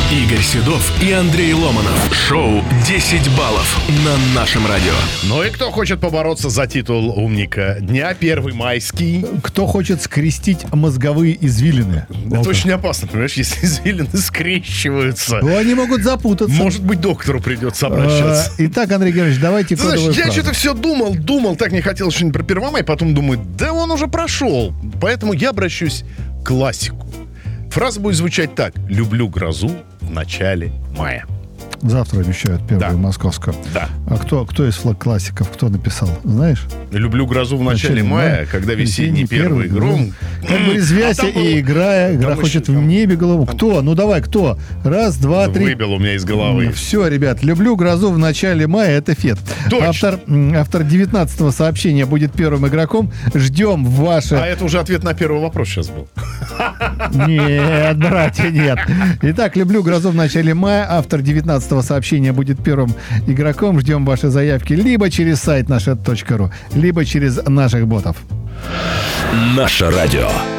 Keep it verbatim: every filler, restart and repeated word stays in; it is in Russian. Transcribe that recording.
Игорь Седов и Андрей Ломанов. Шоу «десять баллов» на нашем радио. Ну и кто хочет побороться за титул умника дня, первый майский? Кто хочет скрестить мозговые извилины? Это Вот. очень опасно, понимаешь, если извилины скрещиваются. Ну, они могут запутаться. Может быть, доктору придется обращаться. А, Итак, Андрей Георгиевич, давайте Ты знаешь, кодовую я фразу. что-то все думал, думал, так не хотел что-нибудь про Первомай, потом думаю, да он уже прошел. Поэтому я обращусь к классику. Фраза будет звучать так. «Люблю грозу в начале мая». Завтра обещают первую Да. московскую. Да. А кто, кто из флаг-классиков, кто написал, знаешь? «Люблю грозу в начале мая, когда весенний первый гром». Как бы резвясь А там и было- играя, там грохочет еще- в небе голову. Кто? Ну давай, кто? Раз, два, три. Выбил у меня из головы. Все, ребят, люблю грозу в начале мая, это Фет. Точно. Автор, м, автор девятнадцатого сообщения будет первым игроком. Ждем ваше... А это уже ответ на первый вопрос сейчас был. Нет, братья, нет. Итак, люблю грозу в начале мая. Автор девятнадцатого сообщения будет первым игроком. Ждем ваши заявки либо через сайт наша точка ру, либо через наших ботов. Наше радио.